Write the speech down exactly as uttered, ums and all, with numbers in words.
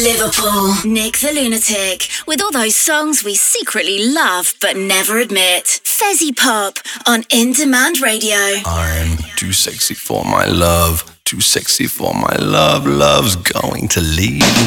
Liverpool. Nick the Lunatic, with all those songs we secretly love but never admit. Fezzy Pop on In Demand Radio. I'm too sexy for my love, too sexy for my love. Love's going to leave